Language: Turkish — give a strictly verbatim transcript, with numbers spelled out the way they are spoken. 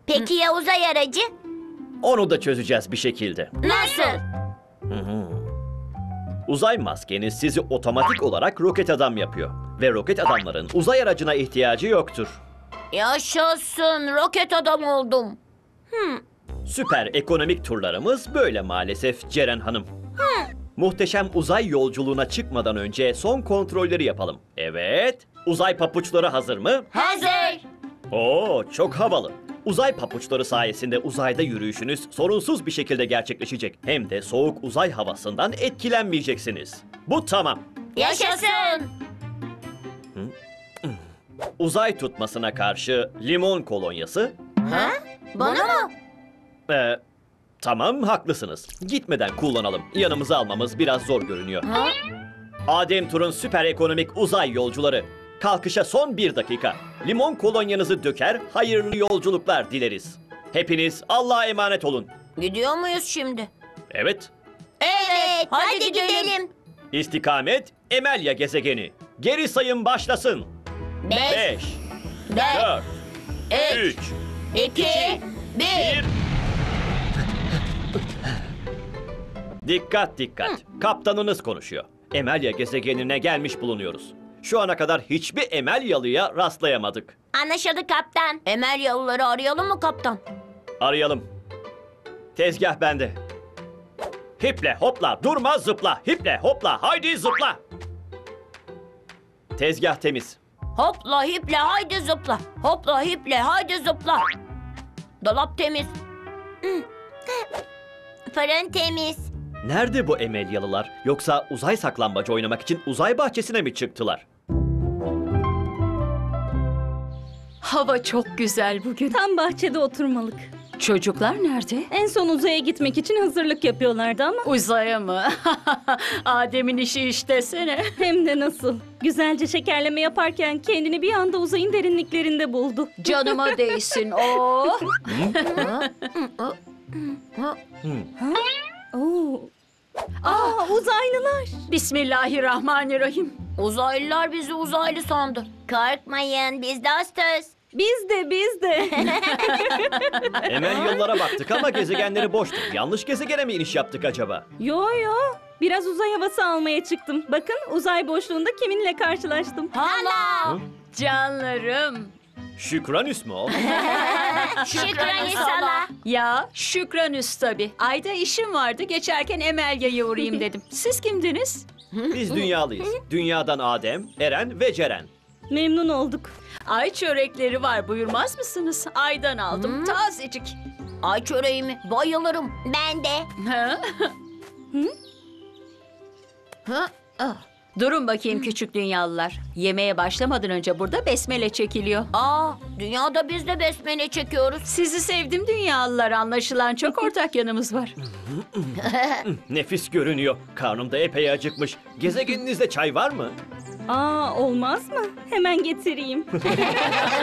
Peki ya uzay aracı? Onu da çözeceğiz bir şekilde. Nasıl? Uzay maskeniz sizi otomatik olarak roket adam yapıyor. Ve roket adamların uzay aracına ihtiyacı yoktur. Yaşasın, roket adam oldum. Süper ekonomik turlarımız böyle maalesef Ceren Hanım. Muhteşem uzay yolculuğuna çıkmadan önce son kontrolleri yapalım. Evet, uzay papuçları hazır mı? Hazır. Oo, çok havalı. Uzay papuçları sayesinde uzayda yürüyüşünüz sorunsuz bir şekilde gerçekleşecek. Hem de soğuk uzay havasından etkilenmeyeceksiniz. Bu tamam. Yaşasın. Uzay tutmasına karşı limon kolonyası. Ha? Bana mı? Ee, tamam, haklısınız. Gitmeden kullanalım. Yanımıza almamız biraz zor görünüyor. Ha? Adem Tur'un süper ekonomik uzay yolcuları. Kalkışa son bir dakika. Limon kolonyanızı döker, hayırlı yolculuklar dileriz. Hepiniz Allah'a emanet olun. Gidiyor muyuz şimdi? Evet, Evet, hadi, gidelim. istikamet Emelya gezegeni. Geri sayım başlasın. Beş, Beş, dört, dört, üç, üç, iki, bir. bir. Dikkat dikkat. Kaptanınız konuşuyor. Emelya gezegenine gelmiş bulunuyoruz. Şu ana kadar hiçbir Emelyalı'ya rastlayamadık. Anlaşıldı kaptan. Emelyalıları arayalım mı kaptan? Arayalım. Tezgah bende. Hiple hopla, durma zıpla. Hiple hopla, haydi zıpla. Tezgah temiz. Hopla hiple haydi zıpla. Hopla hiple haydi zıpla. Dolap temiz. Fırın temiz. Nerede bu Emelyalılar? Yoksa uzay saklambaç oynamak için uzay bahçesine mi çıktılar? Hava çok güzel bugün. Tam bahçede oturmalık. Çocuklar nerede? En son uzaya gitmek için hazırlık yapıyorlardı ama Uzaya mı? Adem'in işi iş desene. hem de nasıl. Güzelce şekerleme yaparken kendini bir anda uzayın derinliklerinde buldu. Canıma değsin. Oh. Oo. Aa, uzaylılar. Bismillahirrahmanirrahim. Uzaylılar bizi uzaylı sandı. Korkmayın, biz dostuz. Biz de biz de. Emelyalılara baktık ama gezegenleri boştu. Yanlış gezegene mi iniş yaptık acaba? Yo yo. Biraz uzay havası almaya çıktım. Bakın uzay boşluğunda kiminle karşılaştım. Hala. Canlarım. Şükranüs mü o? Şükran İsa'la. Ya Şükranüs tabii. Ayda işim vardı. Geçerken Emelya'ya uğrayayım dedim. Siz kimdiniz? Biz dünyalıyız. Dünyadan Adem, Eren ve Ceren. Memnun olduk. Ay çörekleri var. Buyurmaz mısınız? Aydan aldım. Tazecik. Ay çöreği mi? Bayılırım. Ben de. Ha? Ha? Ah. Durun bakayım küçük dünyalılar. Yemeğe başlamadan önce burada besmele çekiliyor. Aa, dünyada biz de besmele çekiyoruz. Sizi sevdim dünyalılar. Anlaşılan çok ortak yanımız var. Nefis görünüyor. Karnım da epey acıkmış. Gezegeninizde çay var mı? Aa, olmaz mı? Hemen getireyim.